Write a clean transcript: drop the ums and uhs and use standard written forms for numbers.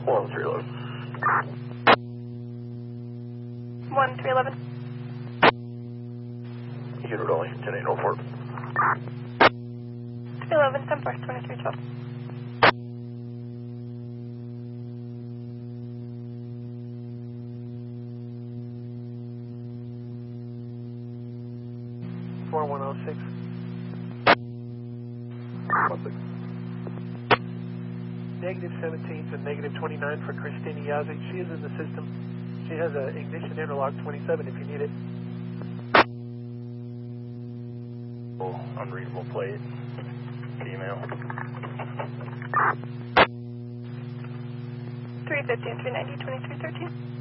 1311. 1311. Unit only, 10804. 311, 10 Park, 2312. Negative 17 to negative 29 for Christina Yazzie. She is in the system. She has an ignition interlock 27 if you need it. Oh, unreadable plate. Female. 350 and 390, 2313.